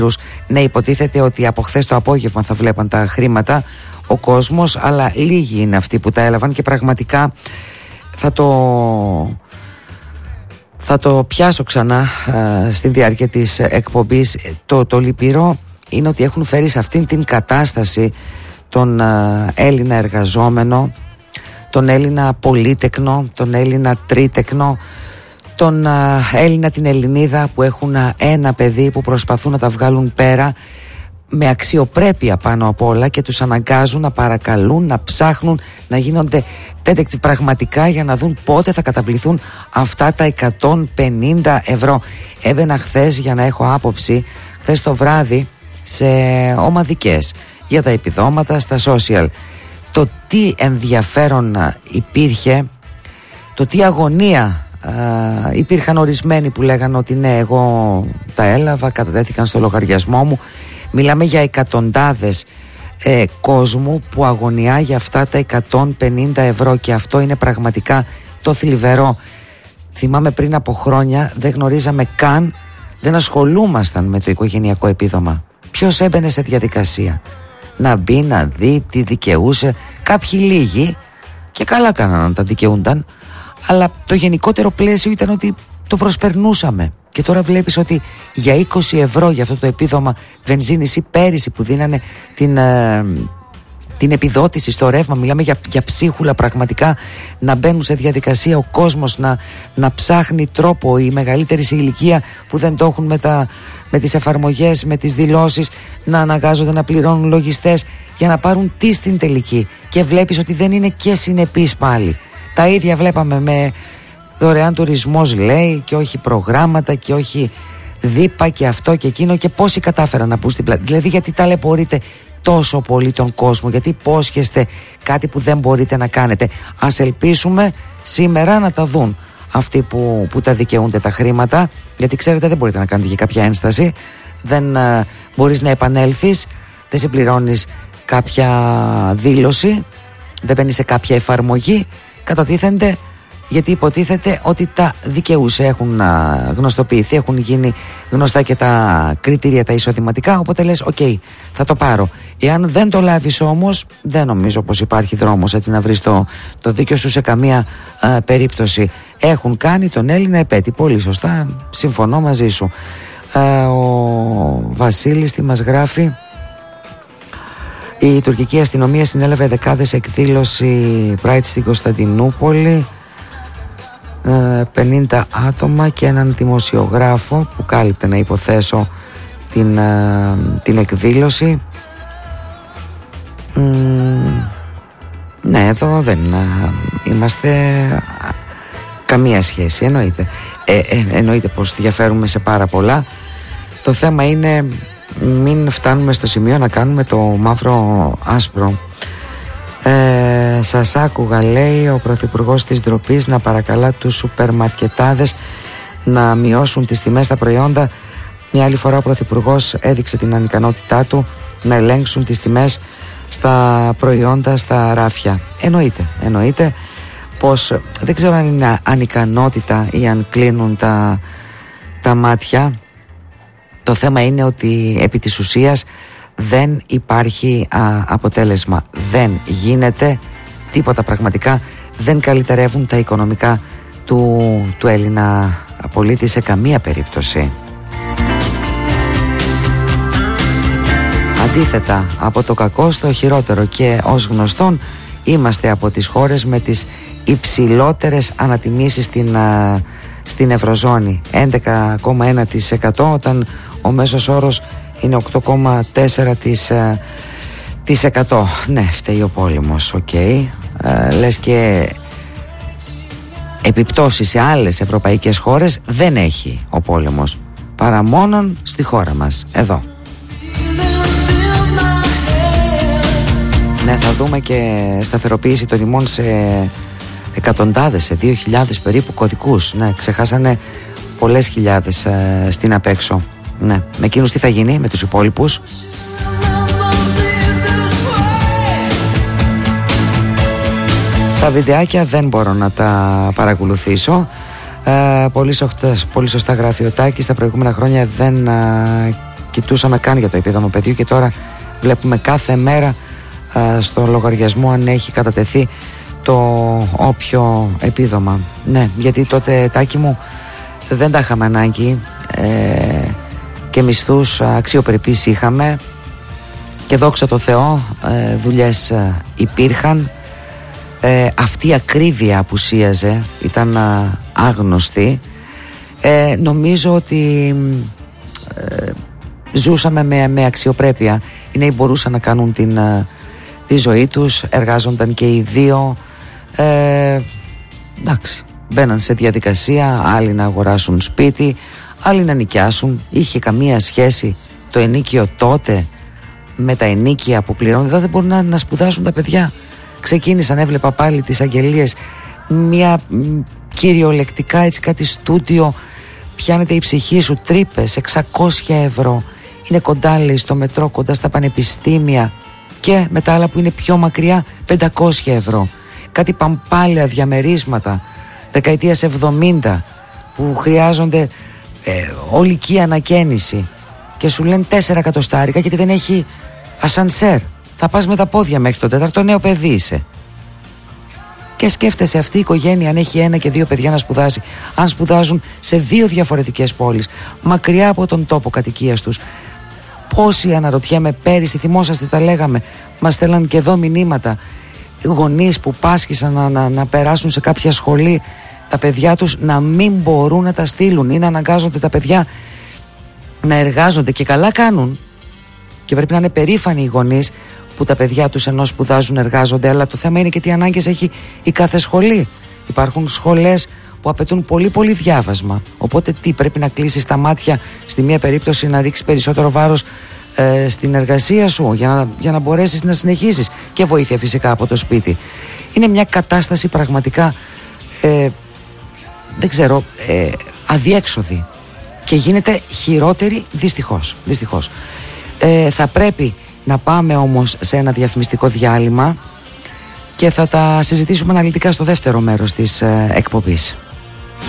Ναι, υποτίθεται ότι από χθες το απόγευμα θα βλέπαν τα χρήματα ο κόσμος, αλλά λίγοι είναι αυτοί που τα έλαβαν και πραγματικά θα το πιάσω ξανά στη διάρκεια της εκπομπής. Το λυπηρό είναι ότι έχουν φέρει σε αυτήν την κατάσταση τον Έλληνα εργαζόμενο, τον Έλληνα πολύτεκνο, τον Έλληνα τρίτεκνο, τον Έλληνα, την Ελληνίδα που έχουν ένα παιδί που προσπαθούν να τα βγάλουν πέρα με αξιοπρέπεια πάνω απ' όλα και τους αναγκάζουν να παρακαλούν, να ψάχνουν, να γίνονται τέτοιοι πραγματικά για να δουν πότε θα καταβληθούν αυτά τα 150 ευρώ. Έμπαινα χθες για να έχω άποψη, χθες το βράδυ, σε ομαδικές για τα επιδόματα στα social. Το τι ενδιαφέρον υπήρχε, το τι αγωνία. Υπήρχαν ορισμένοι που λέγανε ότι ναι, εγώ τα έλαβα, κατατέθηκαν στο λογαριασμό μου. Μιλάμε για εκατοντάδες κόσμου που αγωνιά για αυτά τα 150 ευρώ και αυτό είναι πραγματικά το θλιβερό. Θυμάμαι πριν από χρόνια δεν γνωρίζαμε καν, δεν ασχολούμασταν με το οικογενειακό επίδομα. Ποιος έμπαινε σε διαδικασία να μπει, να δει τι δικαιούσε? Κάποιοι λίγοι και καλά κάνανε να τα δικαιούνταν, αλλά το γενικότερο πλαίσιο ήταν ότι το προσπερνούσαμε. Και τώρα βλέπεις ότι για 20 ευρώ για αυτό το επίδομα βενζίνης ή πέρυσι που δίνανε την επιδότηση στο ρεύμα, μιλάμε για ψίχουλα πραγματικά, να μπαίνουν σε διαδικασία ο κόσμος να ψάχνει τρόπο, η μεγαλύτερη σε ηλικία που δεν το έχουν με τις εφαρμογές, με τις δηλώσεις, να αναγκάζονται να πληρώνουν λογιστές για να πάρουν τι στην τελική. Και βλέπεις ότι δεν είναι και συνεπής πάλι. Τα ίδια βλέπαμε με δωρεάν τουρισμός, λέει, και όχι προγράμματα και όχι δίπα και αυτό και εκείνο, και πόσοι κατάφεραν να πούν στην πλάτη. Δηλαδή γιατί ταλαιπωρείτε τόσο πολύ τον κόσμο, γιατί υπόσχεστε κάτι που δεν μπορείτε να κάνετε? Ας ελπίσουμε σήμερα να τα δουν αυτοί που τα δικαιούνται τα χρήματα, γιατί ξέρετε δεν μπορείτε να κάνετε και κάποια ένσταση, δεν μπορείς να επανέλθεις, δεν συμπληρώνεις κάποια δήλωση, δεν μπαίνεις σε κάποια εφαρμογή, κατατίθενται γιατί υποτίθεται ότι τα δικαιούσε, έχουν γνωστοποιηθεί, έχουν γίνει γνωστά και τα κριτήρια τα εισοδηματικά, οπότε λες οκ, θα το πάρω. Εάν δεν το λάβεις όμως, δεν νομίζω πως υπάρχει δρόμος έτσι να βρεις το δίκιο σου σε καμία περίπτωση. Έχουν κάνει τον Έλληνα επέτη, πολύ σωστά, συμφωνώ μαζί σου. Ο Βασίλης τι μας γράφει? Η τουρκική αστυνομία συνέλαβε δεκάδες εκδήλωση Pride στην Κωνσταντινούπολη, 50 άτομα και έναν δημοσιογράφο που κάλυπτε, να υποθέσω, την εκδήλωση. Ναι, εδώ δεν είμαστε καμία σχέση, εννοείται πως διαφέρουμε σε πάρα πολλά. Το θέμα είναι μην φτάνουμε στο σημείο να κάνουμε το μαύρο άσπρο. Σας άκουγα, λέει ο Πρωθυπουργός της ντροπής, να παρακαλά τους σούπερ μαρκετάδες να μειώσουν τις τιμές στα προϊόντα. Μια άλλη φορά ο Πρωθυπουργός έδειξε την ανικανότητά του να ελέγξουν τις τιμές στα προϊόντα στα ράφια. Εννοείται πως δεν ξέρω αν είναι ανικανότητα ή αν κλείνουν τα μάτια. Το θέμα είναι ότι επί της ουσίας δεν υπάρχει αποτέλεσμα, δεν γίνεται τίποτα πραγματικά, δεν καλυτερεύουν τα οικονομικά του Έλληνα πολίτη σε καμία περίπτωση. Αντίθετα, από το κακό στο χειρότερο, και ως γνωστόν είμαστε από τις χώρες με τις υψηλότερες ανατιμήσεις στην Ευρωζώνη, 11,1% όταν ο μέσος όρος είναι 8,4%. Ναι, φταίει ο πόλεμος, λες και επιπτώσεις σε άλλες ευρωπαϊκές χώρες δεν έχει ο πόλεμος, παρά μόνον στη χώρα μας, εδώ. Ναι, θα δούμε και σταθεροποίηση των τιμών σε εκατοντάδες, σε 2.000 περίπου κωδικούς. Ναι, ξεχάσανε πολλές χιλιάδες στην απέξω. Ναι, με εκείνους τι θα γίνει, με τους υπόλοιπους? Τα βιντεάκια δεν μπορώ να τα παρακολουθήσω. Πολύ σωστά γράφει ο Τάκης, τα προηγούμενα χρόνια δεν κοιτούσαμε καν για το επίδομα παιδιού και τώρα βλέπουμε κάθε μέρα στο λογαριασμό αν έχει κατατεθεί το όποιο επίδομα. Ναι, γιατί τότε, Τάκη μου, δεν τα είχαμε ανάγκη και μισθούς αξιοπρεπείς είχαμε και δόξα τω Θεώ δουλειές υπήρχαν. Αυτή η ακρίβεια απουσίαζε, ήταν άγνωστη. Νομίζω ότι ζούσαμε με αξιοπρέπεια. Οι νέοι μπορούσαν να κάνουν τη ζωή τους, εργάζονταν και οι δύο. Εντάξει, μπαίναν σε διαδικασία, άλλοι να αγοράσουν σπίτι, άλλοι να νοικιάσουν. Είχε καμία σχέση το ενίκιο τότε με τα ενίκια που πληρώνουν? Εδώ δεν μπορούν να σπουδάσουν τα παιδιά. Ξεκίνησαν, έβλεπα πάλι τις αγγελίες, μια κυριολεκτικά έτσι κάτι στούντιο, πιάνεται η ψυχή σου, τρύπες, 600 ευρώ. Είναι κοντά, λέει, στο μετρό, κοντά στα πανεπιστήμια, και με τα άλλα που είναι πιο μακριά 500 ευρώ. Κάτι παμπάλαια διαμερίσματα δεκαετίας 70 που χρειάζονται ολική ανακαίνιση και σου λένε 4 εκατοστάρικα γιατί δεν έχει ασανσέρ. Θα πας με τα πόδια μέχρι το τέταρτο, νέο παιδί είσαι. Και σκέφτεσαι αυτή η οικογένεια, αν έχει 1 και 2 παιδιά να σπουδάσει, αν σπουδάζουν σε 2 διαφορετικές πόλεις, μακριά από τον τόπο κατοικίας τους. Πόσοι, αναρωτιέμαι, πέρυσι, θυμόσαστε, τα λέγαμε, μας στέλναν και εδώ μηνύματα, γονείς που πάσχησαν να περάσουν σε κάποια σχολή τα παιδιά τους να μην μπορούν να τα στείλουν ή να αναγκάζονται τα παιδιά να εργάζονται, και καλά κάνουν και πρέπει να είναι περήφανοι οι γονείς που τα παιδιά τους ενώ σπουδάζουν εργάζονται, αλλά το θέμα είναι και τι ανάγκες έχει η κάθε σχολή. Υπάρχουν σχολές που απαιτούν πολύ πολύ διάβασμα, οπότε τι, πρέπει να κλείσεις τα μάτια στη μία περίπτωση, να ρίξεις περισσότερο βάρος στην εργασία σου για να μπορέσεις να συνεχίσεις, και βοήθεια φυσικά από το σπίτι. Είναι μια κατάσταση πραγματικά δεν ξέρω, αδιέξοδη, και γίνεται χειρότερη δυστυχώς. Θα πρέπει να πάμε όμως σε ένα διαφημιστικό διάλειμμα και θα τα συζητήσουμε αναλυτικά στο δεύτερο μέρος της εκπομπής.